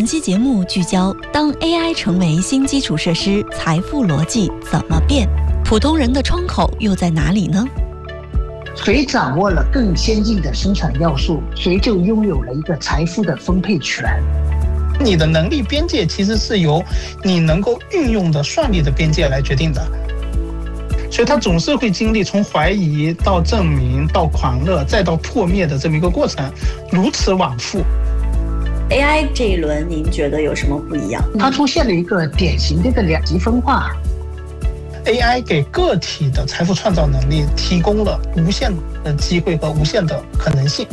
期节目聚焦：当 AI 成为新基础设施，财富逻辑怎么变？普通人的窗口又在哪里呢？ 谁掌握了更先进的生产要素，谁就拥有了一个财富的分配权。 你的能力边界其实是由你能够运用的算力的边界来决定的，所以它总是会经历从怀疑到证明到狂热再到破灭的这么一个过程，如此往复。 AI 这一轮您觉得有什么不一样？ 它出现了一个典型的一个两极分化。 AI 给个体的财富创造能力提供了无限的机会和无限的可能性。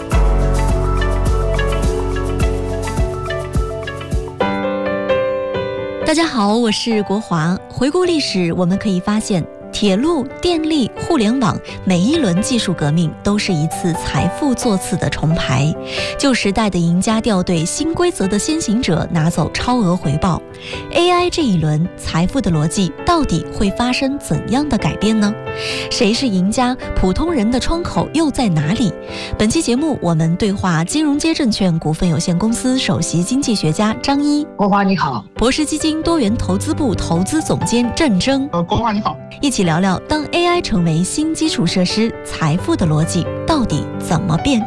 大家好，我是国华。回顾历史，我们可以发现，铁路、电力、互联网每一轮技术革命都是一次财富座次的重排，旧时代的赢家掉队，新规则的先行者拿走超额回报。AI 这一轮财富的逻辑到底会发生怎样的改变呢？谁是赢家？普通人的窗口又在哪里？本期节目我们对话金融街证券股份有限公司首席经济学家张一。 国华你好。 博时基金多元投资部投资总监郑征。 国华你好。 一起聊聊当 AI 成为新基础设施，财富的逻辑到底怎么变？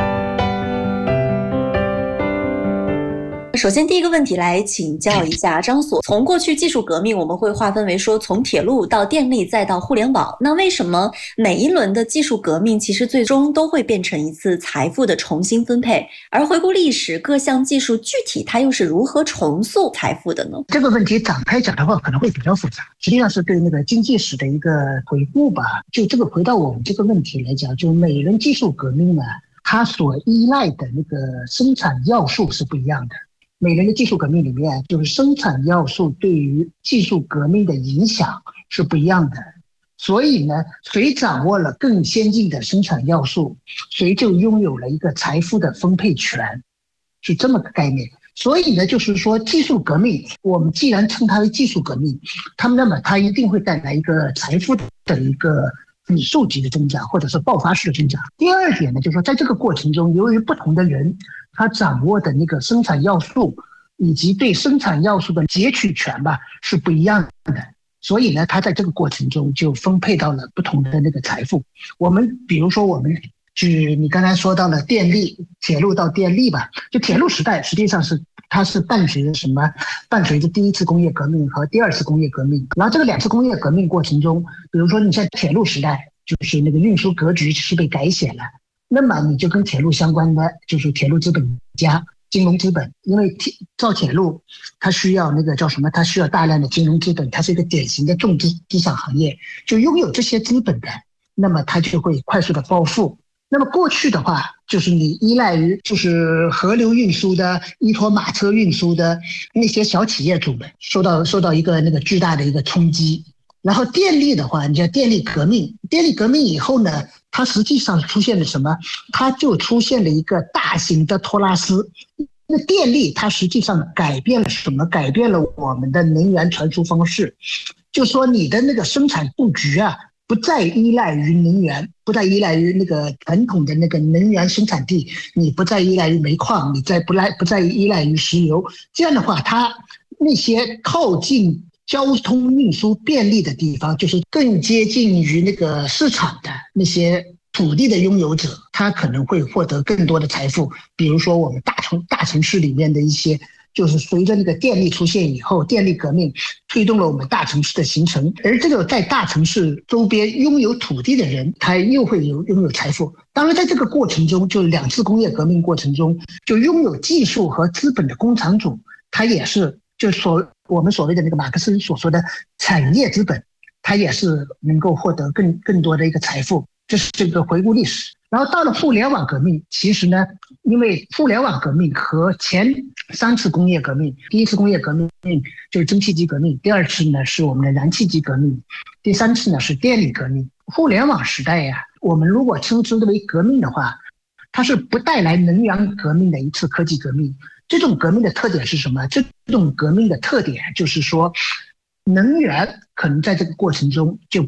首先第一个问题来请教一下张所，从过去技术革命我们会划分为说从铁路到电力再到互联网，那为什么每一轮的技术革命其实最终都会变成一次财富的重新分配？而回顾历史，各项技术具体它又是如何重塑财富的呢？ 这个问题展开讲的话可能会比较复杂，实际上是对那个经济史的一个回顾吧。就这个回到我们这个问题来讲，就每一轮技术革命呢，它所依赖的那个生产要素是不一样的。每轮的技术革命里面，就是生产要素对于技术革命的影响是不一样的。所以呢，谁掌握了更先进的生产要素，谁就拥有了一个财富的分配权，是这么个概念。所以呢，就是说技术革命，我们既然称它为技术革命，那么它一定会带来一个财富的一个指数级的增长，或者是爆发式的增长。第二点呢，就是说在这个过程中，由于不同的人他掌握的那个生产要素以及对生产要素的截取权吧是不一样的，所以呢，他在这个过程中就分配到了不同的那个财富。我们比如说，我们举你刚才说到了电力，铁路到电力吧，就铁路时代实际上它是伴随着第一次工业革命和第二次工业革命。然后这个两次工业革命过程中，比如说你在铁路时代，就是那个运输格局是被改写了，那么你就跟铁路相关的就是铁路资本家、金融资本，因为造铁路它需要那个叫什么？它需要大量的金融资本，它是一个典型的重资产行业，就拥有这些资本的，那么它就会快速的暴富。那么过去的话，就是你依赖于就是河流运输的、依托马车运输的那些小企业主们，受到一个那个巨大的一个冲击。然后电力的话，你像电力革命以后呢，它实际上出现了什么？它就出现了一个大型的托拉斯。那电力它实际上改变了什么？改变了我们的能源传输方式。就说你的那个生产布局啊，不再依赖于能源，不再依赖于那个传统的那个能源生产地，你不再依赖于煤矿，你不再依赖于石油。这样的话，它那些靠近交通运输便利的地方，就是更接近于那个市场的那些土地的拥有者，他可能会获得更多的财富。比如说我们大城市里面的一些，就是随着那个电力出现以后，电力革命推动了我们大城市的形成，而这个在大城市周边拥有土地的人，他又会拥有财富。当然在这个过程中，就两次工业革命过程中，就拥有技术和资本的工厂主，他也是我们所谓的那个马克思所说的产业资本，他也是能够获得更多的一个财富。这是这个回顾历史。然后到了互联网革命，其实呢，因为互联网革命和前三次工业革命，第一次工业革命就是蒸汽机革命，第二次呢是我们的燃气机革命，第三次呢是电力革命。互联网时代呀，我们如果称之为革命的话，它是不带来能源革命的一次科技革命。这种革命的特点是什么？这种革命的特点就是说，能源可能在这个过程中就